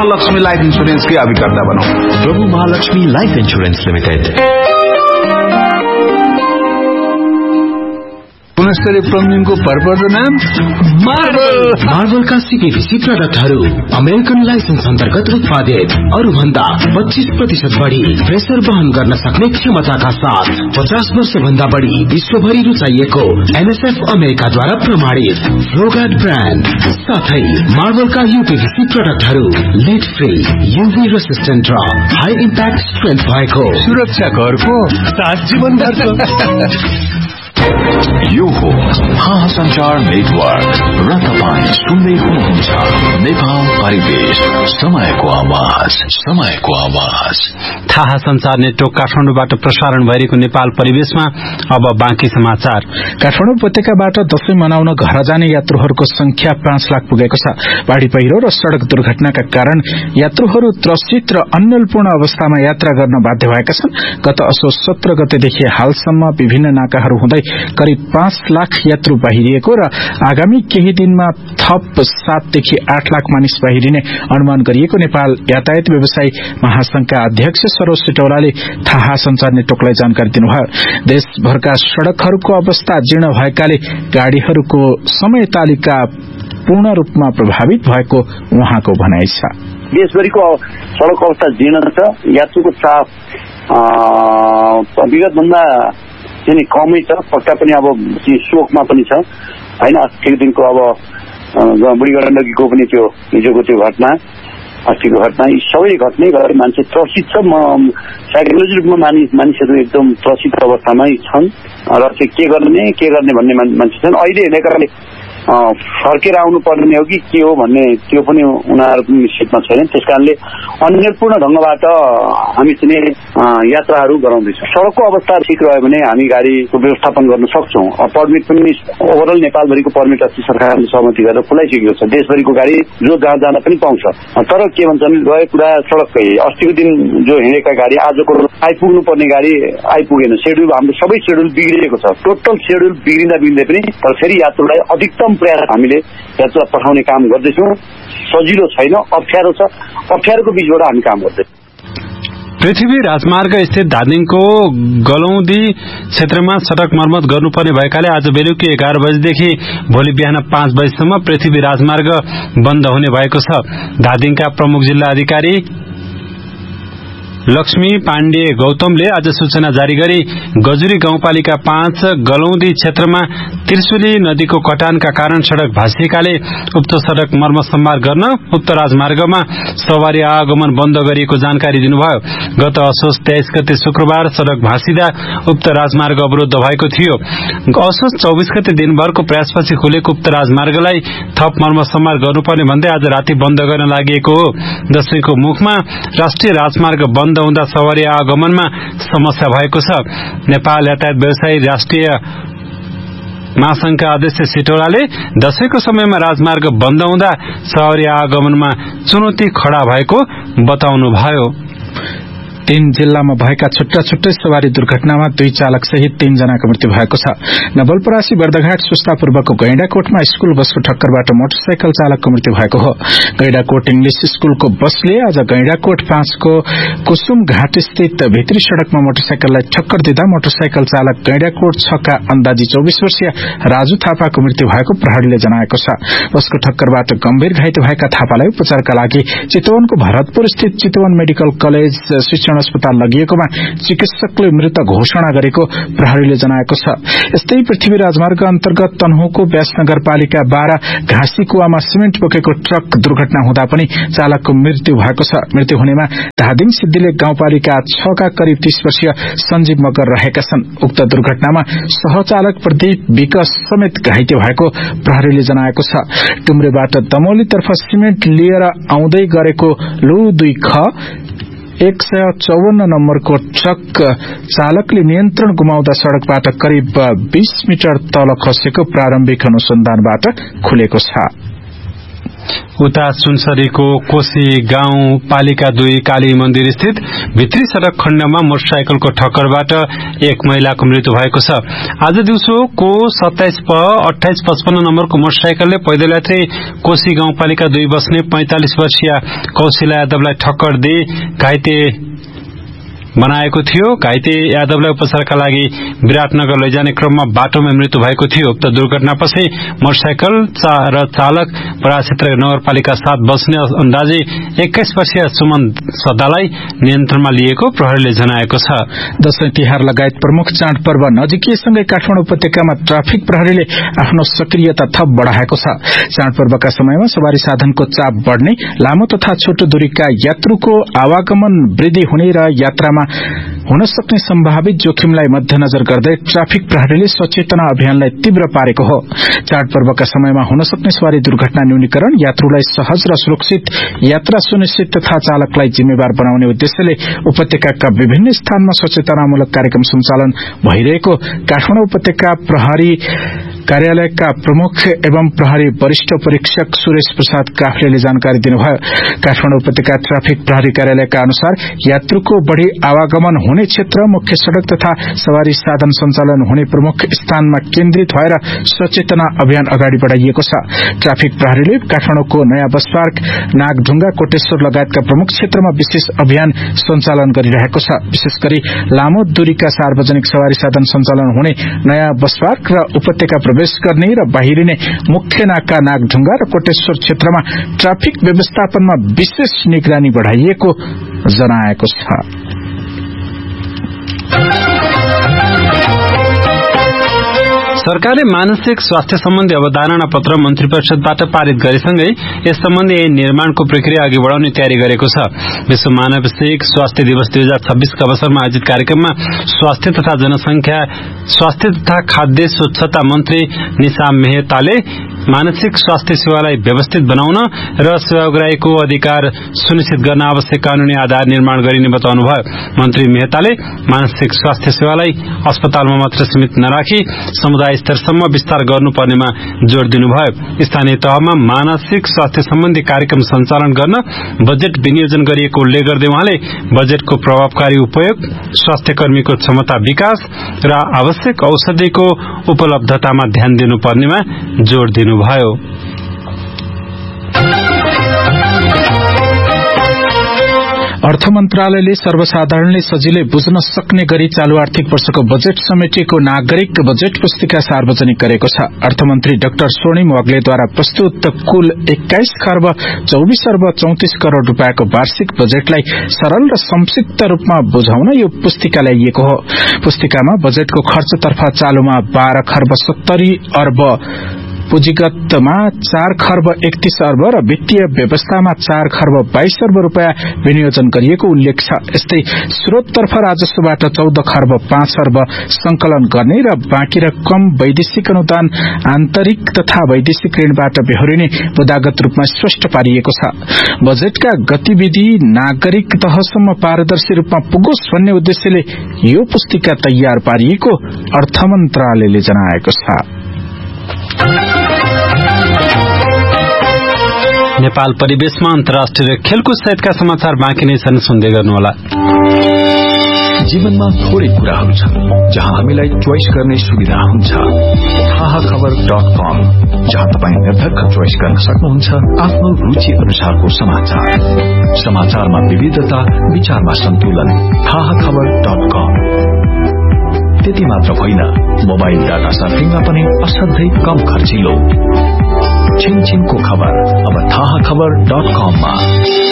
Mahalakshmi life insurance के अभिकर्ता बनौं। प्रभु महालक्ष्मी लाइफ इन्स्योरेन्स लिमिटेड। पुनस्तरी प्लम्बिङको भरपर्दो नाम मार्बलका सीपीवीसी प्रोडक्टहरू अमेरिकन लाइसेन्स अन्तर्गत उत्पादित, अरूभन्दा 25% बढी प्रेसर वहन गर्न सक्ने क्षमताका साथ 50 वर्ष भन्दा बढी विश्वभरि रुचाइएको एनएसएफ अमेरिकाद्वारा प्रमाणित फ्लोगार्ड ब्रान्ड, साथै मार्बलका यूपीवीसी प्रोडक्टहरू लिड फ्री, यूवी रेसिस्टेन्ट र हाई इम्प्याक्ट स्ट्रेन्थ भएको सुरक्षा घरको साथ जीवनभर छ। यो हो संचार नेटवर्क र तपाईं सुन्दै हुनुहुन्छ नेपाल परिवेश, समयको आवाज, समयको आवाज। थाहा संचार नेटवर्क काठमाडौँबाट प्रसारण भइरहेको नेपाल परिवेशमा अब बाँकी समाचार। काठमाडौँ उपत्यकाबाट दशैं मनाउन घर जाने यात्रुहरूको संख्या 5 लाख पुगेको छ। बाढ़ी पहिरो र सड़क दुर्घटनाका कारण यात्रुहरू त्रसित र अन्यलपूर्ण अवस्थामा यात्रा गर्न बाध्य भएका छन्। गत असोज 17 गतेदेखि हालसम्म विभिन्न नाकाहरू हुँदै करिब 5 लाख यात्रु बाहिरिएको र आगामी केही दिनमा थप 7 देखि 8 लाख मानिस बाहिरिने अनुमान गरिएको नेपाल यातायात व्यवसायी महासंघका अध्यक्ष सरोज सिटौलाले थाहा संचार नेटवर्कलाई जानकारी दिनुभयो। देशभरका सड़कहरूको अवस्था जीर्ण भएकाले गाड़ीहरूको समय तालिका पूर्ण रूपमा प्रभावित भएको उहाँको भनाइ छ। देशभरिको सड़क अवस्था जीर्ण छ। यात्रुको चाप विगत भन्दा चाहिँ कमै छ। पक्का पनि अब शोकमा पनि छ हैन। अस्तिको दिनको अब बुढी गण्डकीको पनि त्यो हिजोको त्यो घटना, अस्तिको घटना, यी सबै घटनै गरे मान्छे त्रसित छ। साइकोलोजिकल रूपमा मानिसहरू एकदम त्रसित अवस्थामै छन् र चाहिँ के गर्ने भन्ने मान्छे छन्। अहिले हेर्ने फर्केर आउनु पर्ने हो कि के हो भन्ने त्यो पनि उनीहरू पनि निश्चितमा छैन। त्यसकारणले अन्यपूर्ण ढंगबाट हामी चाहिँ यात्राहरू गराउँदैछौँ। सड़कको अवस्था ठिक रह्यो भने हामी गाडीको व्यवस्थापन गर्न सक्छौं। पर्मिट पनि ओभरअल नेपालभरिको पर्मिट अस्ति सरकारले सहमति गरेर खुलाइसकेको छ। देशभरिको गाडी जो जहाँ जान पनि पाउँछ। तर के भन्छन्, गए कुरा सड़ककै। अस्तिको दिन जो हिँडेका गाडी आजको आइपुग्नु पर्ने गाडी आइपुगेन। शेड्युल हाम्रो सबै शेड्युल बिग्रिएको छ। टोटल शेड्युल बिग्रिँदै पनि तर फेरि यात्रुलाई अधिकतम प्रयास हामीले यात्रा पठाउने काम गर्दैछौँ। सजिलो छैन, अप्ठ्यारो छ। अप्ठ्यारोको बीचबाट हामी काम गर्दैछौँ। पृथ्वी राजमार्ग स्थित धादिङको गलौदी क्षेत्रमा सड़क मर्मत गर्नुपर्ने भएकाले आज बेलुकी 11 बजेदेखि भोलि बिहान 5 बजेसम्म पृथ्वी राजमार्ग बन्द हुने भएको छ। धादिङका प्रमुख जिल्ला अधिकारी लक्ष्मी पाण्डे गौतमले आज सूचना जारी गरी गजुरी गाउँपालिका 5 गलौदी क्षेत्रमा त्रिशुली नदीको कटानका कारण सड़क भाँसिएकाले उक्त सड़क मर्मत सम्भार गर्न उक्त राजमार्गमा सवारी आगमन बन्द गरिएको जानकारी दिनुभयो। गत असोज 23 गते शुक्रबार सड़क भाँसिदा उक्त राजमार्ग अवरुद्ध भएको थियो। असोज 24 गते दिनभरको प्रयासपछि खुलेको उक्त राजमार्गलाई थप मर्मत सम्भार गर्नुपर्ने भन्दै आज राति बन्द गर्न लागि हो। दशैंको मुखमा राष्ट्रिय राजमार्ग बन्द हुँदा सवारी आगमनमा समस्या भएको छ। नेपाल यातायात व्यवसायी राष्ट्रिय महासंघका अध्यक्ष सिटौलाले दशैंको समयमा राजमार्ग बन्द हुँदा सवारी आगमनमा चुनौती खड़ा भएको बताउनुभयो। 3 जिल्लामा भएका छुट्टा सवारी दुर्घटनामा 2 चालक सहित 3 जनाको मृत्यु भएको छ। नवलपरासी बर्दघाट सुस्तापूर्वको गैंडाकोटमा स्कूल बसको ठक्करबाट मोटरसाइकल चालकको मृत्यु भएको हो। गैंडाकोट इंग्लिश स्कूलको बसले आज गैंडाकोट 5 को कुसुम घाट स्थित भित्री सड़कमा मोटरसाइकललाई ठक्कर दिँदा मोटरसाइकल चालक गैंडाकोट 6 का अन्दाजी 24 वर्षीय राजु थापाको मृत्यु भएको प्रहरीले जनाएको छ। बसको ठक्करबाट गम्भीर घाइते भएका थापालाई उपचारका लागि चितवनको भरतपुर स्थित चितवन मेडिकल कलेज अस्पताल लगिएकोमा चिकित्सकले मृत घोषणा गरेको प्रहरीले जनाएको छ। यस्तै पृथ्वी राजमार्ग अन्तर्गत तनहुको व्यास नगरपालिका 12 घाँसी कुवामा सिमेन्ट बोकेको ट्रक दुर्घटना हुँदा पनि चालकको मृत्यु भएको छ। मृत्यु हुनेमा धादिङ सिद्धिलेक गाउँपालिका 6 का करिब 30 वर्षीय सञ्जीव मगर रहेका छन्। उक्त दुर्घटनामा सहचालक प्रदीप विकास समेत घाइते भएको प्रहरीले जनाएको छ। टुम्रेबाट दमौलीतर्फ सिमेन्ट लिएर आउँदै गरेको लु 2 ख 154 नम्बरको ट्रक चालकले नियन्त्रण गुमाउँदा सड़कबाट करिब 20 मिटर तल खसेको प्रारम्भिक अनुसन्धानबाट खुलेको छ। उता सुनसरीको कोशी गाउँपालिका 2 काली मन्दिर स्थित भित्री सड़क खण्डमा मोटरसाइकलको ठक्करबाट एक महिलाको मृत्यु भएको छ। आज दिउँसो को 27/2855 नम्बरको मोटरसाइकलले पैदल यात्री कोशी गाउँपालिका 2 बस्ने 45 वर्षीय कौशिला यादवलाई ठक्कर दिई घाइते बनाएको थियो। घाइते यादवलाई उपचारका लागि विराटनगर लैजाने क्रममा बाटोमा मृत्यु भएको थियो। उक्त दुर्घटनापछि मोटरसाइकल र चालक बडा क्षेत्र नगरपालिका 7 बस्ने अन्दाजी 21 वर्षीय सुमन सदालाई नियन्त्रणमा लिएको प्रहरीले जनाएको छ। दशैं तिहार लगायत प्रमुख चाडपर्व नजिकैसँगै काठमाडौँ उपत्यकामा ट्राफिक प्रहरीले आफ्नो सक्रियता थप बढ़ाएको छ। चाडपर्वका समयमा सवारी साधनको चाप बढ़ने, लामो तथा छोटो दूरीका यात्रुको आवागमन वृद्धि हुने र यात्रामा हुन सक्ने सम्भावित जोखिमलाई मध्यनजर गर्दै ट्राफिक प्रहरीले सचेतना अभियानलाई तीव्र पारेको हो। चाडपर्वका समयमा हुन सक्ने सवारी दुर्घटना न्यूनीकरण, यात्रुलाई सहज र सुरक्षित यात्रा सुनिश्चित तथा चालकलाई जिम्मेवार बनाउने उद्देश्यले उपत्यकाका विभिन्न स्थानमा सचेतनामूलक कार्यक्रम सञ्चालन भइरहेको काठमाडौँ उपत्यका प्रहरी कार्यालयका प्रमुख एवं प्रहरी वरिष्ठ परीक्षक सुरेश प्रसाद काफ्लेले जानकारी दिनुभयो। काठमाडौँ उपत्यका ट्राफिक प्रहरी कार्यालयका अनुसार यात्रुको बढ़ी आवागमन हुने क्षेत्र, मुख्य सड़क तथा सवारी साधन सञ्चालन हुने प्रमुख स्थानमा केन्द्रित भएर सचेतना अभियान अगाडि बढ़ाइएको छ। ट्राफिक प्रहरीले काठमाडौँको नयाँ बस पार्क, नागढुङ्गा, कोटेश्वर लगायतका प्रमुख क्षेत्रमा विशेष अभियान सञ्चालन गरिरहेको छ। विशेष गरी लामो दूरीका सार्वजनिक सवारी साधन सञ्चालन हुने नयाँ बस पार्क र उपत्यका प्रवेश गर्ने र बाहिरिने मुख्य नाका नागढुङ्गा र कोटेश्वर क्षेत्रमा ट्राफिक व्यवस्थापनमा विशेष निगरानी बढ़ाइएको जनाएको छ। सरकारले मानसिक स्वास्थ्य सम्बन्धी अवधारणा पत्र मन्त्री परिषदबाट पारित गरेसँगै यस सम्बन्धी निर्माणको प्रक्रिया अघि बढाउने तयारी गरेको छ। विश्व मानसिक स्वास्थ्य दिवस 2026 का अवसरमा आयोजित कार्यक्रममा स्वास्थ्य तथा जनसंख्या स्वास्थ्य तथा खाद्य स्वच्छता मन्त्री निशा मेहताले मानसिक स्वास्थ्य सेवालाई व्यवस्थित बनाउन र सेवाग्राहीको अधिकार सुनिश्चित गर्न आवश्यक कानूनी आधार निर्माण गरिने बताउनुभयो। मन्त्री मेहताले मानसिक स्वास्थ्य सेवालाई अस्पतालमा मात्र सीमित नराखी समुदाय स्तरसम्म विस्तार गर्नुपर्नेमा जोड़ दिनुभयो। स्थानीय तहमा मानसिक स्वास्थ्य सम्बन्धी कार्यक्रम सञ्चालन गर्न बजेट विनियोजन गरिएको उल्लेख गर्दै उहाँले बजेटको प्रभावकारी उपयोग, स्वास्थ्य कर्मीको क्षमता विकास र आवश्यक औषधिको उपलब्धतामा ध्यान दिनुपर्नेमा जोड़ दिनुभयो। अर्थ मन्त्रालयले सर्वसाधारणले सजिलै बुझ्न सक्ने गरी चालू आर्थिक वर्षको बजेट समेटिएको नागरिक बजेट पुस्तिका सार्वजनिक गरेको छ। अर्थमन्त्री डाक्टर स्वर्णिम वाग्लेद्वारा प्रस्तुत कुल 21 खर्ब 24 अर्ब 34 करोड़ रूपियाँको वार्षिक बजेटलाई सरल र संक्षिप्त रूपमा बुझाउन यो पुस्तिका ल्याइएको हो। पुस्तिकामा बजेटको खर्चतर्फ चालुमा 12 खर्ब 70 अर्ब, पुँजीगतमा 4 खर्ब 31 अर्ब र वित्तीय व्यवस्थामा 4 खर्ब 22 अर्ब रूपियाँ विनियोजन गरिएको उल्लेख छ। यस्तै स्रोततर्फ राजस्वबाट 14 खर्ब 5 अर्ब संकलन गर्ने र बाँकी रकम वैदेशिक अनुदान, आन्तरिक तथा वैदेशिक ऋणबाट बेहोरिने मुद्दागत रूपमा स्पष्ट पारिएको छ। बजेटका गतिविधि नागरिक तहसम्म पारदर्शी रूपमा पुगोस् भन्ने उद्देश्यले यो पुस्तिका तयार पारिएको अर्थ मन्त्रालयले जनाएको छ। नेपाल परिवेशमा अन्तर्राष्ट्रिय खेलकुद सहितका समाचार बाँकी नै छन्, सुन्दै गर्नुहोला। जीवनमा थोरै कुराहरू छन् जहाँ हामीलाई चोइस गर्ने सुविधा हुन्छ। थाहाखबर.com, जहाँ तपाईँ निर्धक्क चोइस गर्न सक्नुहुन्छ आफ्नो रुचि अनुसारको समाचार। समाचारमा विविधता, विचारमा सन्तुलन। थाहाखबर.com। त्यति मात्र होइन, मोबाइल डाटा सर्फिङमा पनि असाध्यै कम खर्चिलो। छिनछिनको खबर अब थाहाखबर.com मा।